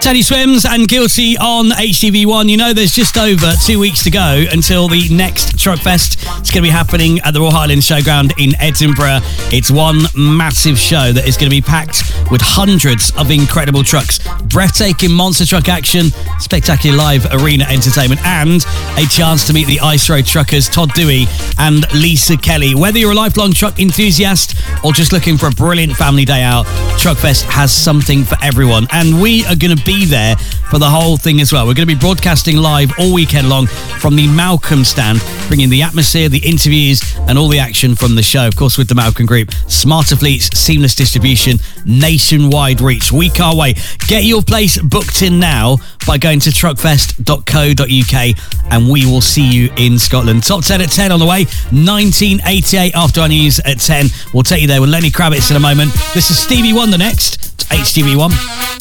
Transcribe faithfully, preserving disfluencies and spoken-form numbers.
Teddy Swims and Guilty on H T V one. You know, there's just over two weeks to go until the next Truck Fest. It's going to be happening at the Royal Highland Showground in Edinburgh. It's one massive show that is going to be packed with hundreds of incredible trucks, breathtaking monster truck action, spectacular live arena entertainment, and a chance to meet the Ice Road truckers Todd Dewey and Lisa Kelly. Whether you're a lifelong truck enthusiast or just looking for a brilliant family day out, Truck Fest has something for everyone, and we are going to be there for the whole thing as well. We're going to be broadcasting live all weekend long from the Malcolm stand, bringing the atmosphere, the interviews, and all the action from the show. Of course, with the Malcolm Group, smarter fleets, seamless distribution, nationwide reach. We can't wait. Get your place booked in now by going to truckfest dot co dot uk, and we will see you in Scotland. Top ten at ten on the way. nineteen eighty-eight after our news at ten. We'll take you there with Lenny Kravitz in a moment. This is Stevie Wonder next to H T V one.